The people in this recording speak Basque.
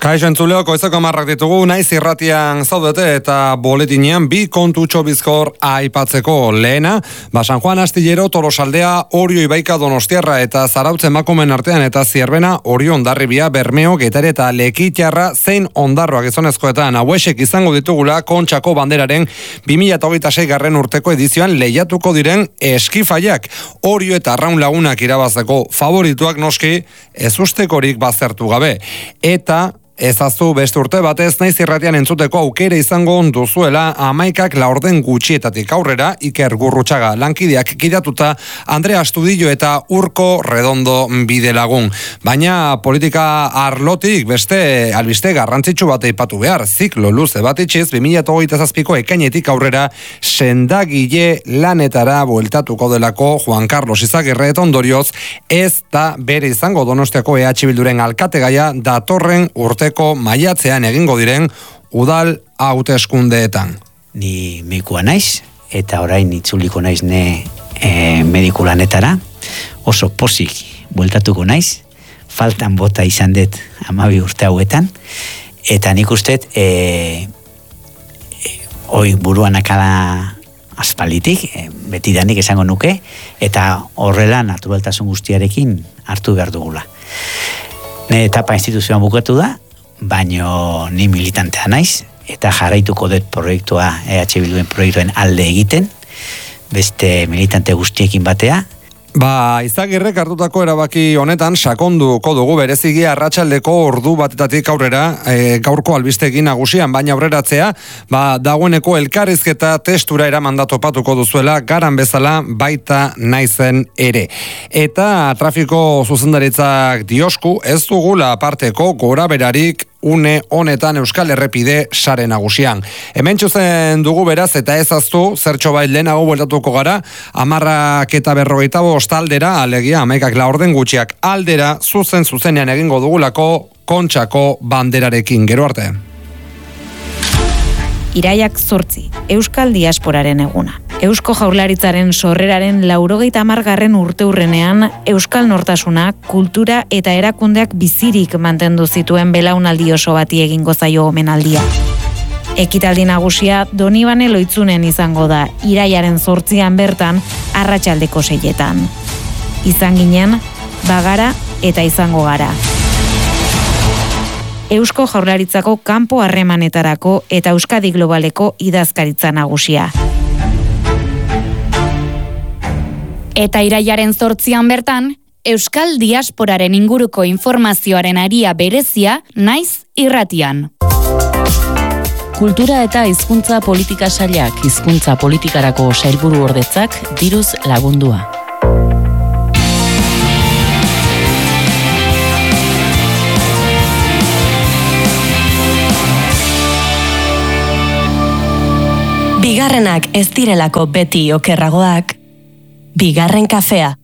Kaixo entzuleo, goizeko marrak ditugu, naiz irratian zaudete eta boletinean bi kontutxo bizkor aipatzeko. Lehena, San Juan Astillero, Tolosaldea, Orio Ibaika Donostiarra eta Zarautz emakumeen artean eta Zierbena, Orio Hondarribia, Bermeo, Getare eta Lekitiarra zein ondarroak gizonezkoetan hauesek izango ditugula Kontxako banderaren 2026 garren urteko edizioan lehiatuko diren eskifaiak. Orio eta Arraun Lagunak irabazteko favorituak noski ezustekorik baztertu gabe. Eta ezaztu beste urte batez naiz irratian entzuteko aukera izango duzuela 11 laurden gutxietatik aurrera Iker Gurrutxaga lankideak kidatuta Andrea Astudillo eta Urko Redondo bidelagun. Baina politika arlotik beste albiste garrantzitsu bat aipatu behar. Ziklo luze bat itxiz 2027ko ekainetik aurrera sendagile lanetara bueltatuko delako Juan Carlos Izagirre eta ondorioz ez da bere izango Donostiako EH Bilduren alkategaia datorren urteko maiatzean egingo diren udal hauteskundeetan. Ni medikua naiz, eta orain itzuliko naiz mediku lanetara, oso pozik bueltatuko naiz, faltan bota izan dut 12 urte hauetan, eta nik usteet buruan akala aspalitik, betidanik esango nuke, eta horrela naturaltasun guztiarekin hartu behar dugula. Ne etapa instituzioan bukatu da, baino ni militantea naiz, eta jarraituko dut proiektua, EH Bilduen proiektuen alde egiten, beste militante guztiekin batea. Izagirrek hartutako erabaki honetan sakonduko dugu berezigi arratsaldeko ordu batetatik aurrera gaurko albistegi nagusian, baina aurreratzea dagoeneko elkarrizketa testura eraman topatuko duzuela garan bezala baita naizen ere. Eta trafiko zuzendaritzak diosku ez dugula aparteko goraberarik une honetan Euskal Errepide sare nagusian. Hemen txuzen dugu beraz eta ezaztu zertxo bait lehenago bueltatuko gara 10:45 aldera, alegia 11 laurden gutxiak aldera zuzenean egingo dugulako Kontxako banderarekin. Gero arte. Iraiak 8, Euskal Diasporaren eguna. Eusko Jaurlaritzaren sorreraren 80. urteurrenean Euskal Nortasuna, kultura eta erakundeak bizirik mantendu zituen belaunaldi oso bati egingo zaio omenaldia. Ekitaldi nagusia Donibane Loitzunen izango da, iraiaren 8 bertan arratsaldeko 6. Izan ginen, bagara eta izango gara. Eusko Jaurlaritzako kanpo harremanetarako eta Euskadi Globaleko idazkaritza nagusia. Eta iraiaren 8 bertan, Euskal Diasporaren inguruko informazioaren aria berezia naiz irratian. Kultura eta hizkuntza politika sailak hizkuntza politikarako sailburu ordetzak diruz lagundua. Bigarrenak ez direlako beti okerragoak, bigarren kafea.